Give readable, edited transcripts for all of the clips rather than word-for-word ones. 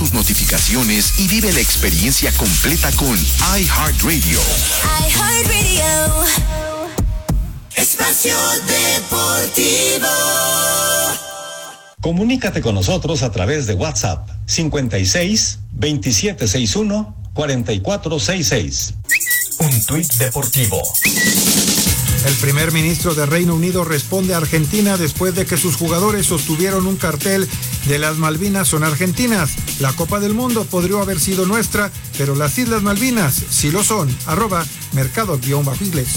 tus notificaciones y vive la experiencia completa con iHeartRadio. iHeartRadio. Espacio Deportivo. Comunícate con nosotros a través de WhatsApp 56 2761 4466. Un tuit deportivo. El primer ministro de Reino Unido responde a Argentina después de que sus jugadores sostuvieron un cartel de las Malvinas son argentinas. La Copa del Mundo podría haber sido nuestra, pero las Islas Malvinas sí lo son. @mercado_ingles.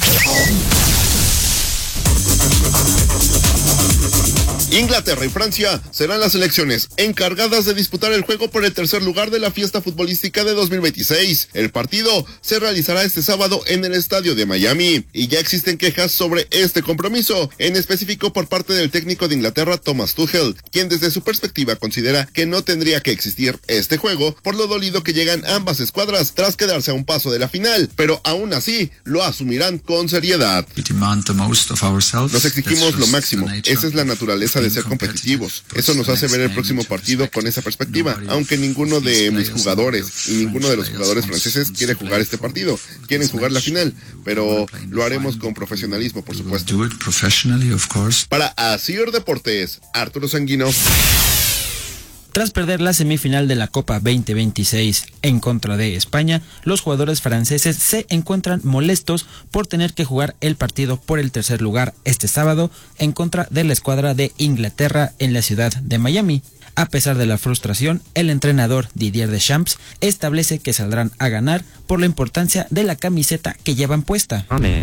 Inglaterra y Francia serán las selecciones encargadas de disputar el juego por el tercer lugar de la fiesta futbolística de 2026. El partido se realizará este sábado en el estadio de Miami y ya existen quejas sobre este compromiso, en específico por parte del técnico de Inglaterra, Thomas Tuchel, quien desde su perspectiva considera que no tendría que existir este juego por lo dolido que llegan ambas escuadras tras quedarse a un paso de la final, pero aún así lo asumirán con seriedad. Nos exigimos lo máximo, esa es la naturaleza de ser competitivos. Eso nos hace ver el próximo partido con esa perspectiva, aunque ninguno de mis jugadores y ninguno de los jugadores franceses quiere jugar este partido, quieren jugar la final, pero lo haremos con profesionalismo, por supuesto. Para Asir Deportes, Arturo Sanguino. Tras perder la semifinal de la Copa 2026 en contra de España, los jugadores franceses se encuentran molestos por tener que jugar el partido por el tercer lugar este sábado en contra de la escuadra de Inglaterra en la ciudad de Miami. A pesar de la frustración, el entrenador Didier Deschamps establece que saldrán a ganar por la importancia de la camiseta que llevan puesta.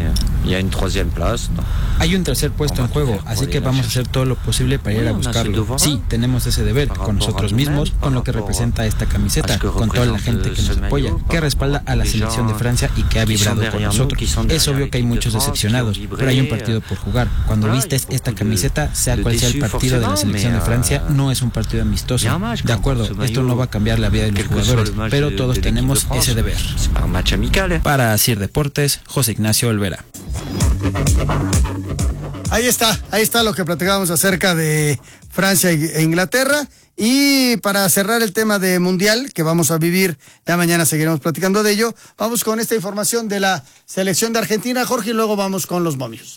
Hay un tercer puesto en juego, así que vamos a hacer todo lo posible para ir a buscarlo. Sí, tenemos ese deber, con nosotros mismos, con lo que representa esta camiseta, con toda la gente que nos apoya, que respalda a la selección de Francia y que ha vibrado con nosotros. Es obvio que hay muchos decepcionados, pero hay un partido por jugar. Cuando vistes esta camiseta, sea cual sea el partido de la selección de Francia, no es un partido amistoso. De acuerdo, esto no va a cambiar la vida de los jugadores, pero todos tenemos ese deber. Para Asir Deportes, José Ignacio Olvera. Ahí está lo que platicábamos acerca de Francia e Inglaterra. Y para cerrar el tema de Mundial, que vamos a vivir, ya mañana seguiremos platicando de ello, vamos con esta información de la selección de Argentina, Jorge, y luego vamos con los momios.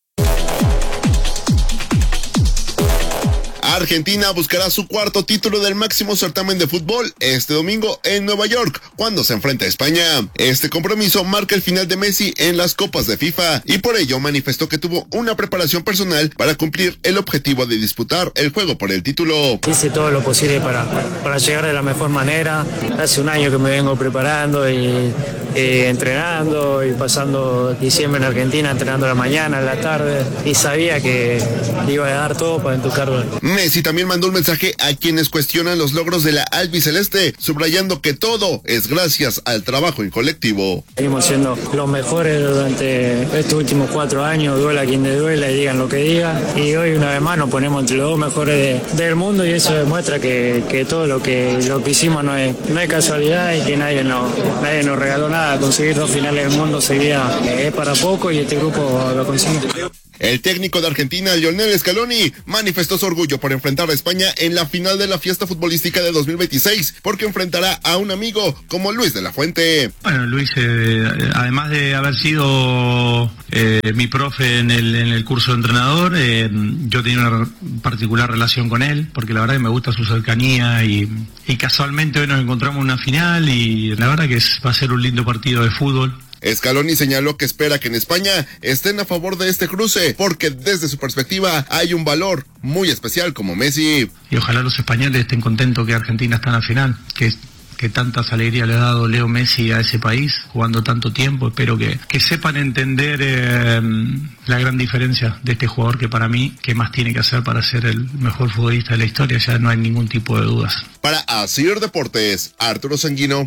Argentina buscará su cuarto título del máximo certamen de fútbol este domingo en Nueva York, cuando se enfrenta a España. Este compromiso marca el final de Messi en las copas de FIFA y por ello manifestó que tuvo una preparación personal para cumplir el objetivo de disputar el juego por el título. Hice todo lo posible para llegar de la mejor manera. Hace un año que me vengo preparando y entrenando y pasando diciembre en Argentina, entrenando a la mañana, a la tarde, y sabía que iba a dar todo para entucarlo. Messi también mandó un mensaje a quienes cuestionan los logros de la albiceleste, subrayando que todo es gracias al trabajo en colectivo. Seguimos siendo los mejores durante estos últimos 4 años, duela quien le duela y digan lo que digan, y hoy una vez más nos ponemos entre los 2 mejores del mundo y eso demuestra que todo lo que hicimos no es casualidad y que nadie nos regaló nada. Conseguir 2 finales del mundo seguía es para poco y este grupo lo consiguió. El técnico de Argentina, Lionel Scaloni, manifestó su orgullo por enfrentar a España en la final de la fiesta futbolística de 2026, porque enfrentará a un amigo como Luis de la Fuente. Bueno, Luis, además de haber sido mi profe en el curso de entrenador, yo tenía una particular relación con él, porque la verdad que me gusta su cercanía y casualmente hoy nos encontramos en una final y la verdad que va a ser un lindo partido de fútbol. Scaloni señaló que espera que en España estén a favor de este cruce, porque desde su perspectiva hay un valor muy especial como Messi. Y ojalá los españoles estén contentos que Argentina está en la final, que tantas alegrías le ha dado Leo Messi a ese país, jugando tanto tiempo. Espero que sepan entender la gran diferencia de este jugador que para mí, ¿qué más tiene que hacer para ser el mejor futbolista de la historia? Ya no hay ningún tipo de dudas. Para Asir Deportes, Arturo Sanguino.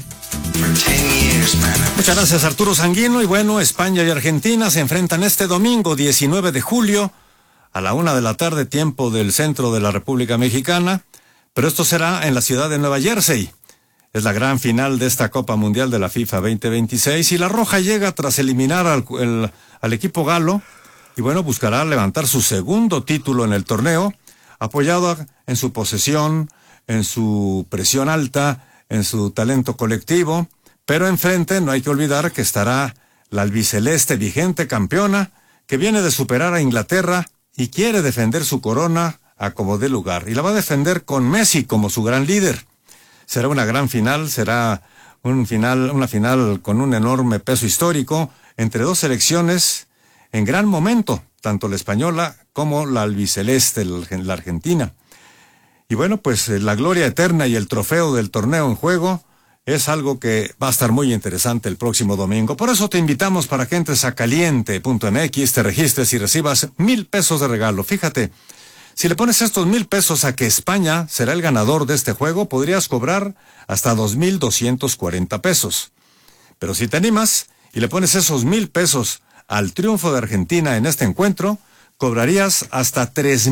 Muchas gracias, Arturo Sanguino. Y bueno, España y Argentina se enfrentan este domingo 19 de julio a la 1:00 p.m, tiempo del centro de la República Mexicana, pero esto será en la ciudad de Nueva Jersey. Es la gran final de esta Copa Mundial de la FIFA 2026 y la Roja llega tras eliminar al equipo galo y bueno, buscará levantar su segundo título en el torneo, apoyado en su posesión, en su presión alta, en su talento colectivo, pero enfrente no hay que olvidar que estará la albiceleste vigente campeona, que viene de superar a Inglaterra y quiere defender su corona a como dé lugar, y la va a defender con Messi como su gran líder. Será una gran final, será una final con un enorme peso histórico entre dos selecciones en gran momento, tanto la española como la albiceleste, la argentina. Y bueno, pues la gloria eterna y el trofeo del torneo en juego es algo que va a estar muy interesante el próximo domingo. Por eso te invitamos para que entres a caliente.mx, te registres y recibas 1,000 pesos de regalo. Fíjate, si le pones estos 1,000 pesos a que España será el ganador de este juego, podrías cobrar hasta 2,240 pesos. Pero si te animas y le pones esos 1,000 pesos al triunfo de Argentina en este encuentro, cobrarías hasta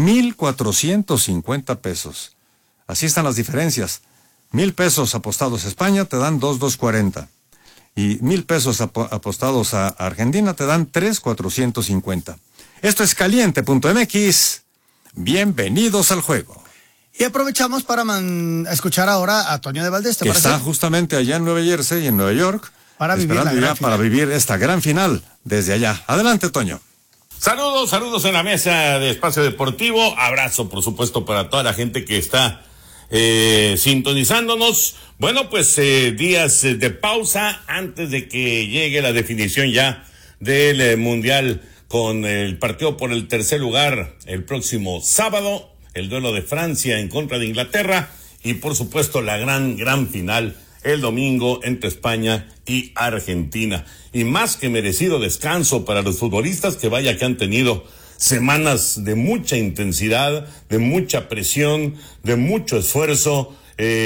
3,450 pesos. Así están las diferencias. 1,000 pesos apostados a España te dan 2,240. Y 1,000 pesos apostados a Argentina te dan 3,450. Esto es caliente.mx. Bienvenidos al juego. Y aprovechamos para escuchar ahora a Toño de Valdés. Que está justamente allá en Nueva Jersey y en Nueva York, para vivir esta gran final desde allá. Adelante, Toño. Saludos en la mesa de Espacio Deportivo. Abrazo, por supuesto, para toda la gente que está sintonizándonos. Bueno, pues días de pausa antes de que llegue la definición ya del Mundial, con el partido por el tercer lugar el próximo sábado, el duelo de Francia en contra de Inglaterra y por supuesto la gran final el domingo entre España y Argentina. Y más que merecido descanso para los futbolistas, que vaya que han tenido semanas de mucha intensidad, de mucha presión, de mucho esfuerzo,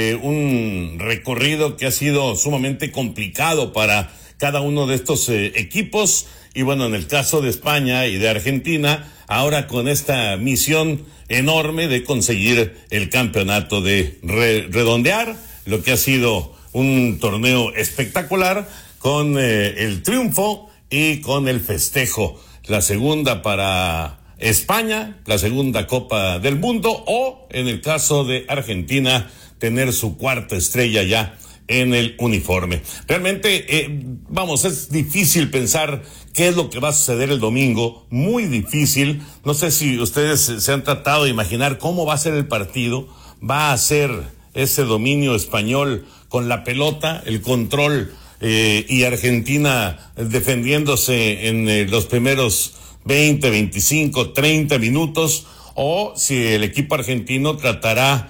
un recorrido que ha sido sumamente complicado para cada uno de estos equipos. Y bueno, en el caso de España y de Argentina, ahora con esta misión enorme de conseguir el campeonato, de redondear lo que ha sido un torneo espectacular con el triunfo y con el festejo. La segunda para España, la segunda Copa del Mundo, o en el caso de Argentina, tener su cuarta estrella ya en el uniforme. Realmente, es difícil pensar qué es lo que va a suceder el domingo, muy difícil. No sé si ustedes se han tratado de imaginar cómo va a ser el partido. Va a ser ese dominio español con la pelota, el control, y Argentina defendiéndose en los primeros 20, 25, 30 minutos, o si el equipo argentino tratará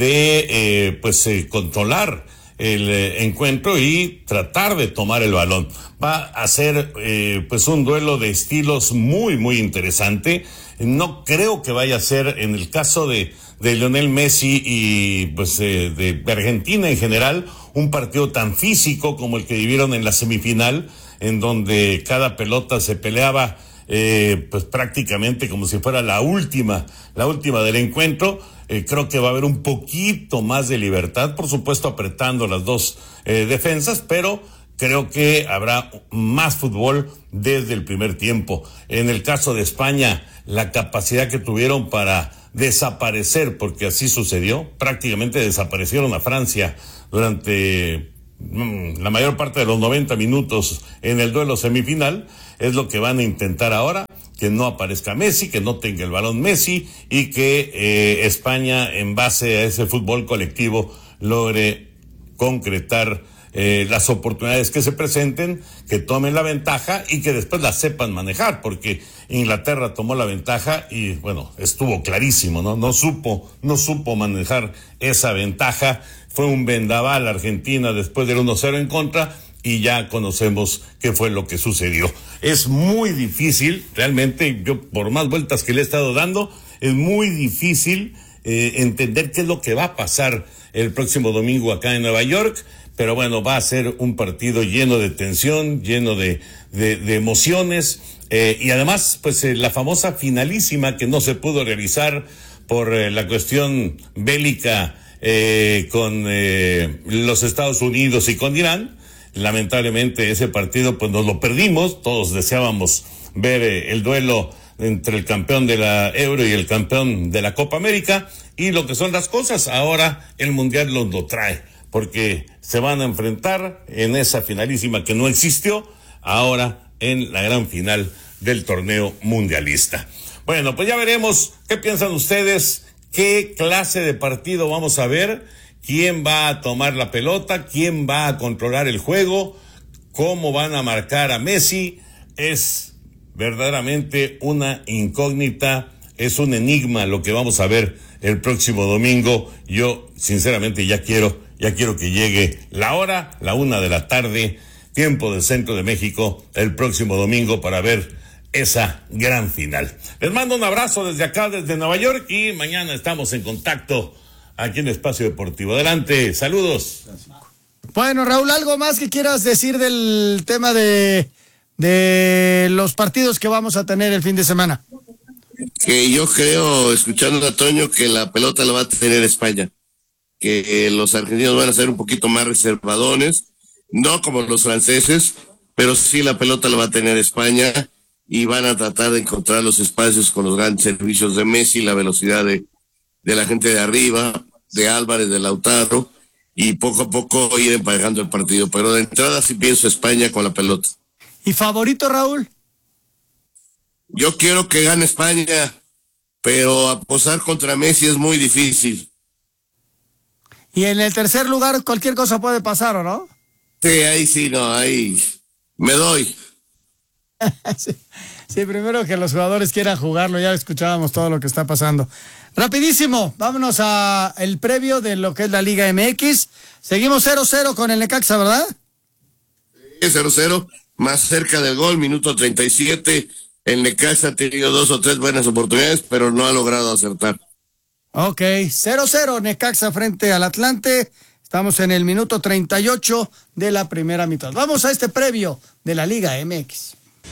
de controlar el encuentro y tratar de tomar el balón. Va a ser un duelo de estilos muy interesante. No creo que vaya a ser, en el caso de Lionel Messi y de Argentina en general, un partido tan físico como el que vivieron en la semifinal, en donde cada pelota se peleaba prácticamente como si fuera la última del encuentro. Creo que va a haber un poquito más de libertad, por supuesto apretando las dos defensas, pero creo que habrá más fútbol desde el primer tiempo. En el caso de España, la capacidad que tuvieron para desaparecer, porque así sucedió, prácticamente desaparecieron a Francia durante la mayor parte de los 90 minutos en el duelo semifinal. Es lo que van a intentar ahora, que no aparezca Messi, que no tenga el balón Messi, y que España, en base a ese fútbol colectivo, logre concretar las oportunidades que se presenten, que tomen la ventaja y que después la sepan manejar, porque Inglaterra tomó la ventaja y bueno, estuvo clarísimo, no supo manejar esa ventaja. Fue un vendaval Argentina después del 1-0 en contra, y ya conocemos qué fue lo que sucedió. Es muy difícil, realmente, yo por más vueltas que le he estado dando, es muy difícil entender qué es lo que va a pasar el próximo domingo acá en Nueva York. Pero bueno, va a ser un partido lleno de tensión, lleno de emociones, y además, la famosa finalísima que no se pudo realizar por la cuestión bélica con los Estados Unidos y con Irán. Lamentablemente ese partido nos lo perdimos. Todos deseábamos ver el duelo entre el campeón de la Euro y el campeón de la Copa América, y lo que son las cosas, ahora el Mundial lo trae, porque se van a enfrentar en esa finalísima que no existió, ahora en la gran final del torneo mundialista. Bueno, pues ya veremos qué piensan ustedes, qué clase de partido vamos a ver, quién va a tomar la pelota, quién va a controlar el juego, cómo van a marcar a Messi. Es verdaderamente una incógnita, es un enigma lo que vamos a ver el próximo domingo. Yo sinceramente ya quiero que llegue la hora, la 1:00 p.m, tiempo del centro de México, el próximo domingo, para ver esa gran final. Les mando un abrazo desde acá, desde Nueva York, y mañana estamos en contacto aquí en Espacio Deportivo. Adelante, saludos. Bueno, Raúl, ¿algo más que quieras decir del tema de los partidos que vamos a tener el fin de semana? Que yo creo, escuchando a Toño, que la pelota la va a tener España, que los argentinos van a ser un poquito más reservadones, no como los franceses, pero sí la pelota la va a tener España, y van a tratar de encontrar los espacios con los grandes servicios de Messi, la velocidad de la gente de arriba, de Álvarez, de Lautaro, y poco a poco ir emparejando el partido. Pero de entrada sí pienso España con la pelota. ¿Y favorito, Raúl? Yo quiero que gane España, pero apostar contra Messi es muy difícil. Y en el tercer lugar cualquier cosa puede pasar, ¿o no? Sí, ahí sí, no, ahí me doy. Sí, primero que los jugadores quieran jugarlo, ya escuchábamos todo lo que está pasando. Rapidísimo, vámonos a el previo de lo que es la Liga MX. Seguimos 0-0 con el Necaxa, ¿verdad? Sí, 0-0, más cerca del gol, minuto 37. El Necaxa ha tenido 2 o 3 buenas oportunidades, pero no ha logrado acertar. Ok, 0-0 Necaxa frente al Atlante. Estamos en el minuto 38 de la primera mitad. Vamos a este previo de la Liga MX.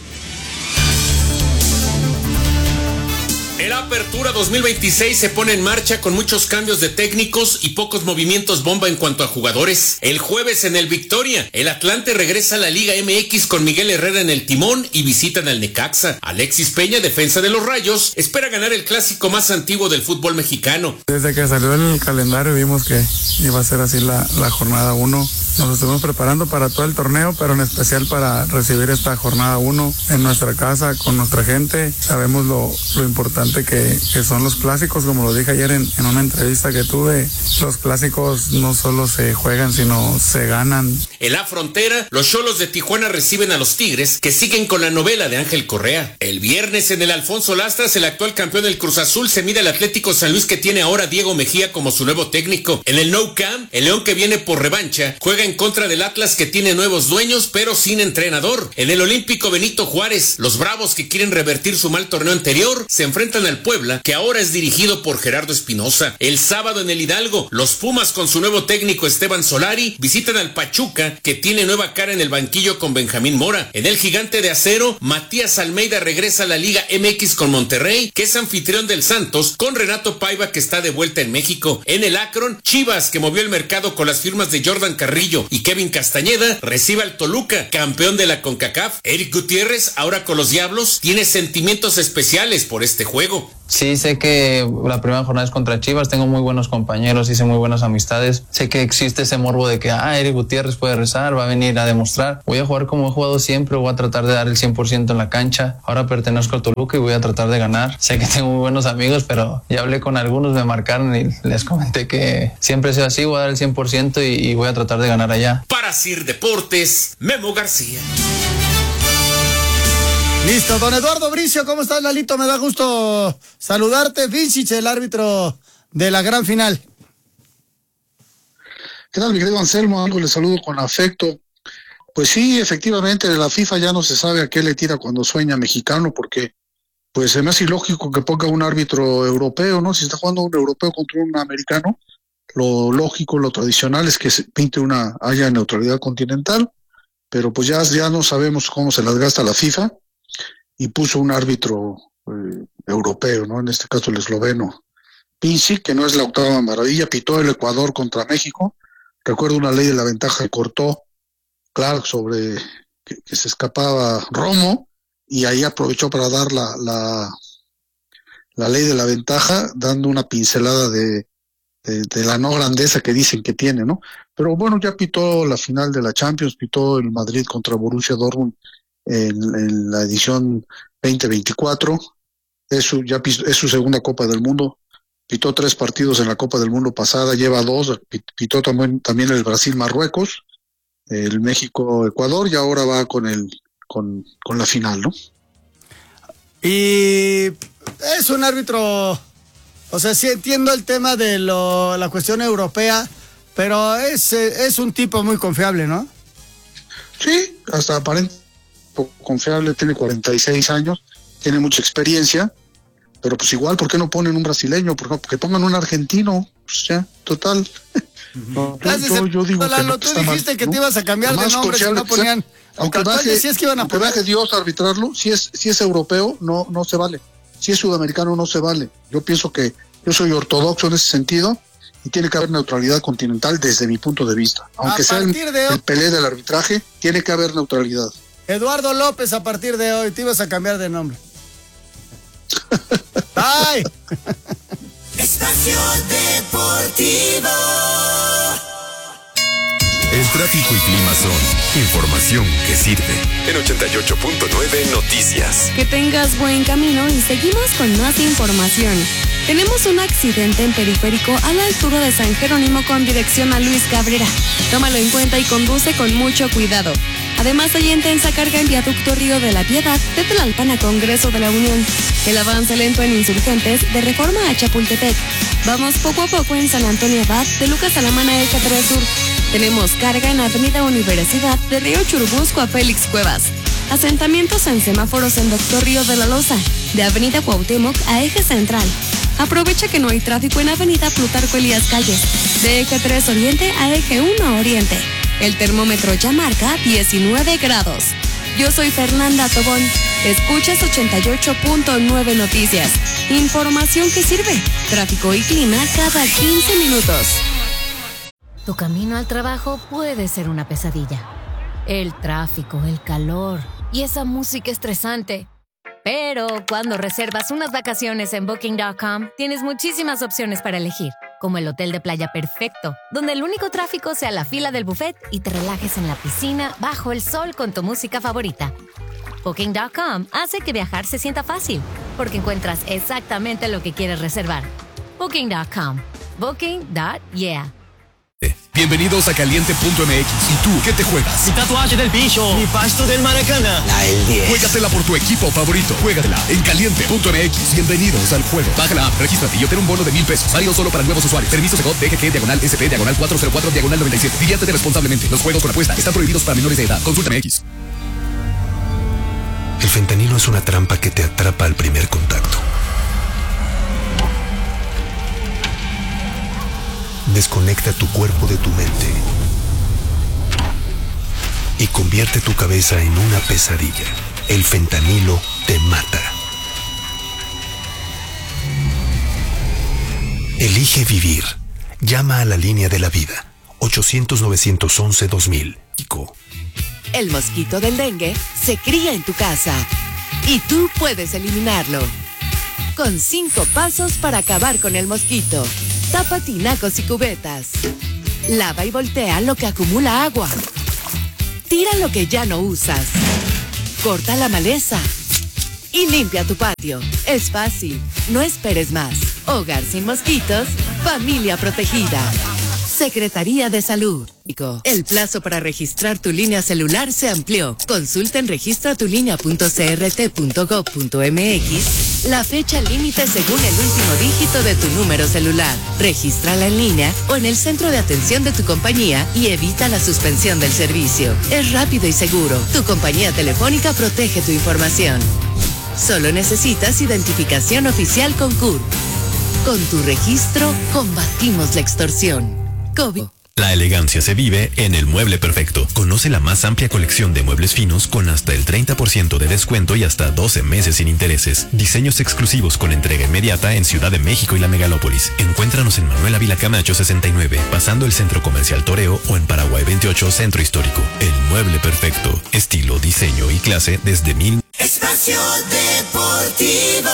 El Apertura 2026 se pone en marcha con muchos cambios de técnicos y pocos movimientos bomba en cuanto a jugadores. El jueves en el Victoria, el Atlante regresa a la Liga MX con Miguel Herrera en el timón y visitan al Necaxa. Alexis Peña, defensa de los Rayos, espera ganar el clásico más antiguo del fútbol mexicano. Desde que salió el calendario vimos que iba a ser así la jornada 1. Nos estuvimos preparando para todo el torneo, pero en especial para recibir esta jornada 1 en nuestra casa, con nuestra gente. Sabemos lo importante que son los clásicos, como lo dije ayer en una entrevista que tuve. Los clásicos no solo se juegan, sino se ganan. En la frontera, los Xolos de Tijuana reciben a los Tigres, que siguen con la novela de Ángel Correa. El viernes en el Alfonso Lastras, el actual campeón del Cruz Azul se mide al Atlético San Luis, que tiene ahora a Diego Mejía como su nuevo técnico. En el Nou Camp, el León, que viene por revancha, juega en contra del Atlas, que tiene nuevos dueños pero sin entrenador. En el Olímpico Benito Juárez, los Bravos, que quieren revertir su mal torneo anterior, se enfrentan al Puebla, que ahora es dirigido por Gerardo Espinosa. El sábado en el Hidalgo, los Pumas con su nuevo técnico Esteban Solari visitan al Pachuca, que tiene nueva cara en el banquillo con Benjamín Mora. En el Gigante de Acero, Matías Almeida regresa a la Liga MX con Monterrey, que es anfitrión del Santos, con Renato Paiva, que está de vuelta en México. En el Akron, Chivas, que movió el mercado con las firmas de Jordan Carrillo y Kevin Castañeda, recibe al Toluca, campeón de la CONCACAF. Eric Gutiérrez, ahora con los Diablos, tiene sentimientos especiales por este juego. Sí, sé que la primera jornada es contra Chivas, tengo muy buenos compañeros, hice muy buenas amistades. Sé que existe ese morbo de que Eric Gutiérrez puede rezar, va a venir a demostrar. Voy a jugar como he jugado siempre, voy a tratar de dar el 100% en la cancha. Ahora pertenezco a Toluca y voy a tratar de ganar. Sé que tengo muy buenos amigos, pero ya hablé con algunos, me marcaron y les comenté que siempre sea así, voy a dar el 100% y voy a tratar de ganar allá. Para Sir Deportes, Memo García. Listo, don Eduardo Bricio, ¿cómo estás, Lalito? Me da gusto saludarte. Vincic, el árbitro de la gran final. ¿Qué tal, mi querido Anselmo? Algo le saludo con afecto. Pues sí, efectivamente, la FIFA ya no se sabe a qué le tira cuando sueña mexicano, porque pues se me hace ilógico que ponga un árbitro europeo, ¿no? Si está jugando un europeo contra un americano, lo lógico, lo tradicional es que se pinte haya neutralidad continental, pero pues ya no sabemos cómo se las gasta la FIFA, y puso un árbitro europeo, ¿no? En este caso el esloveno Pincic, que no es la octava maravilla, pitó el Ecuador contra México. Recuerdo una ley de la ventaja que cortó Clark sobre que se escapaba Romo, y ahí aprovechó para dar la ley de la ventaja, dando una pincelada de la no grandeza que dicen que tiene, ¿no? Pero bueno, ya pitó la final de la Champions, pitó el Madrid contra Borussia Dortmund en la edición 2024, es su segunda Copa del Mundo, pitó 3 partidos en la Copa del Mundo pasada, lleva 2, pitó también el Brasil-Marruecos, el México-Ecuador, y ahora va con la final, ¿no? Y es un árbitro, o sea, sí entiendo el tema de la cuestión europea, pero es un tipo muy confiable, ¿no? Sí, hasta aparentemente confiable, tiene 46 años, tiene mucha experiencia, pero pues igual, ¿por qué no ponen un brasileño? Porque pongan un argentino, pues ya, total. No, yo digo Lalo, tú dijiste que te ibas a cambiar de nombre si no ponían... Aunque baje Dios a arbitrarlo, si es europeo, no se vale. Si es sudamericano, no se vale. Yo pienso que yo soy ortodoxo en ese sentido y tiene que haber neutralidad continental desde mi punto de vista. Aunque sea el pelé del arbitraje, tiene que haber neutralidad. Eduardo López, a partir de hoy, te ibas a cambiar de nombre. ¡Ay! Espacio Deportivo. El tráfico y clima son información que sirve. En 88.9 Noticias. Que tengas buen camino y seguimos con más información. Tenemos un accidente en Periférico a la altura de San Jerónimo con dirección a Luis Cabrera. Tómalo en cuenta y conduce con mucho cuidado. Además hay intensa carga en Viaducto Río de la Piedad de Tlalpan a Congreso de la Unión. El avance lento en Insurgentes de Reforma a Chapultepec. Vamos poco a poco en San Antonio Abad de Lucas Alamana Eje 3 Sur. Tenemos carga en Avenida Universidad de Río Churubusco a Félix Cuevas. Asentamientos en semáforos en Doctor Río de la Loza, de Avenida Cuauhtémoc a Eje Central. Aprovecha que no hay tráfico en Avenida Plutarco Elías Calles, de Eje 3 Oriente a Eje 1 Oriente. El termómetro ya marca 19 grados. Yo soy Fernanda Tobón. Escuchas 88.9 Noticias. Información que sirve. Tráfico y clima cada 15 minutos. Tu camino al trabajo puede ser una pesadilla. El tráfico, el calor y esa música estresante. Pero cuando reservas unas vacaciones en Booking.com, tienes muchísimas opciones para elegir, como el hotel de playa perfecto, donde el único tráfico sea la fila del buffet y te relajes en la piscina bajo el sol con tu música favorita. Booking.com hace que viajar se sienta fácil, porque encuentras exactamente lo que quieres reservar. Booking.com. Booking.yeah. Bienvenidos a Caliente.mx. ¿Y tú qué te juegas? Mi tatuaje del bicho, mi pasto del Maracana. El 10. Juégatela por tu equipo favorito. Juégatela en Caliente.mx. Bienvenidos al juego. Baja la app, regístrate y obtén un bono de $1,000. Válido solo para nuevos usuarios. Permiso de DGG/SP/404/97. Diviértete responsablemente. Los juegos con apuesta están prohibidos para menores de edad. Consulta MX. El fentanilo es una trampa que te atrapa al primer contacto. Desconecta tu cuerpo de tu mente y convierte tu cabeza en una pesadilla. El fentanilo te mata. Elige vivir. Llama a la línea de la vida. 800-911-2000. El mosquito del dengue se cría en tu casa y tú puedes eliminarlo. Con 5 pasos para acabar con el mosquito. Tapa tinacos y cubetas. Lava y voltea lo que acumula agua. Tira lo que ya no usas. Corta la maleza. Y limpia tu patio. Es fácil. No esperes más. Hogar sin mosquitos. Familia protegida. Secretaría de Salud. El plazo para registrar tu línea celular se amplió. Consulta en registratulinea.crt.gov.mx la fecha límite según el último dígito de tu número celular. Regístrala en línea o en el centro de atención de tu compañía y evita la suspensión del servicio. Es rápido y seguro. Tu compañía telefónica protege tu información. Solo necesitas identificación oficial con CURP. Con tu registro, combatimos la extorsión. COVID. La elegancia se vive en El Mueble Perfecto. Conoce la más amplia colección de muebles finos con hasta el 30% de descuento y hasta 12 meses sin intereses. Diseños exclusivos con entrega inmediata en Ciudad de México y la Megalópolis. Encuéntranos en Manuel Ávila Camacho 69, pasando el Centro Comercial Toreo, o en Paraguay 28, Centro Histórico. El Mueble Perfecto. Estilo, diseño y clase desde 1000. Espacio Espacio Deportivo.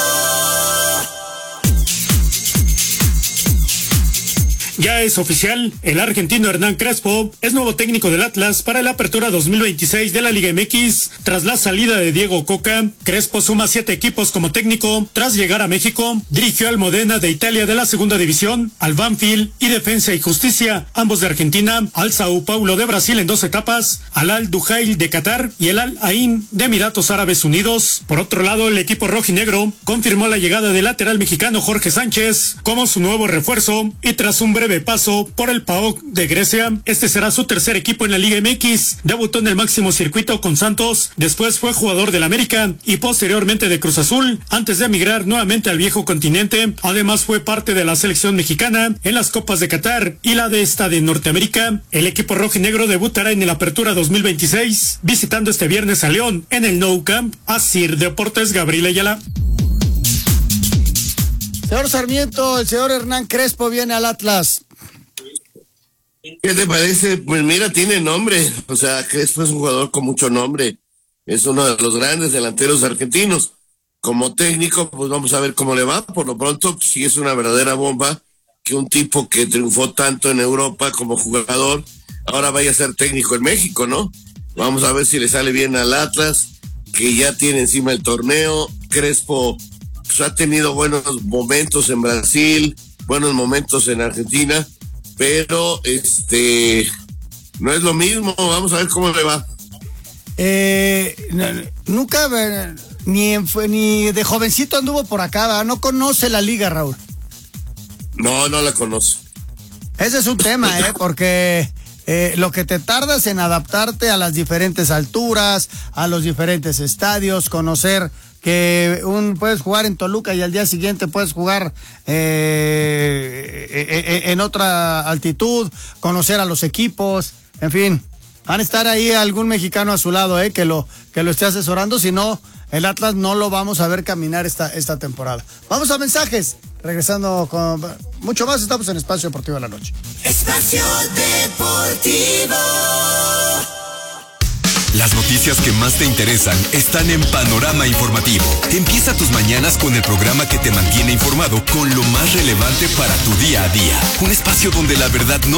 Ya es oficial, el argentino Hernán Crespo es nuevo técnico del Atlas para la apertura 2026 de la Liga MX. Tras la salida de Diego Coca, Crespo suma 7 equipos como técnico. Tras llegar a México, dirigió al Modena de Italia de la segunda división, al Banfield y Defensa y Justicia, ambos de Argentina, al Sao Paulo de Brasil en 2 etapas, al Al Duhail de Qatar y el Al Ain de Emiratos Árabes Unidos. Por otro lado, el equipo rojinegro confirmó la llegada del lateral mexicano Jorge Sánchez como su nuevo refuerzo y tras un breve paso por el PAOK de Grecia, este será su tercer equipo en la Liga MX. Debutó en el máximo circuito con Santos, después fue jugador del América y posteriormente de Cruz Azul, antes de emigrar nuevamente al viejo continente. Además fue parte de la selección mexicana en las Copas de Qatar y la de esta de Norteamérica. El equipo rojinegro debutará en el Apertura 2026, visitando este viernes a León en el Nou Camp. Asir Deportes, Gabriel Ayala. Señor Sarmiento, el señor Hernán Crespo viene al Atlas. ¿Qué te parece? Pues mira, tiene nombre. O sea, Crespo es un jugador con mucho nombre. Es uno de los grandes delanteros argentinos. Como técnico, pues vamos a ver cómo le va. Por lo pronto, sí es una verdadera bomba que un tipo que triunfó tanto en Europa como jugador, ahora vaya a ser técnico en México, ¿no? Vamos a ver si le sale bien al Atlas, que ya tiene encima el torneo. Crespo pues, ha tenido buenos momentos en Brasil, buenos momentos en Argentina, pero no es lo mismo. Vamos a ver cómo le va. Nunca ni de jovencito anduvo por acá, ¿verdad? No conoce la liga, Raúl. No la conoce. Ese es un tema, porque lo que te tardas en adaptarte a las diferentes alturas, a los diferentes estadios, conocer que puedes jugar en Toluca y al día siguiente puedes jugar en otra altitud, conocer a los equipos, en fin, van a estar ahí algún mexicano a su lado, que lo esté asesorando, si no, el Atlas no lo vamos a ver caminar esta temporada. Vamos a mensajes, regresando con mucho más, estamos en Espacio Deportivo de la Noche. Espacio Deportivo. Las noticias que más te interesan están en Panorama Informativo. Empieza tus mañanas con el programa que te mantiene informado con lo más relevante para tu día a día. Un espacio donde la verdad no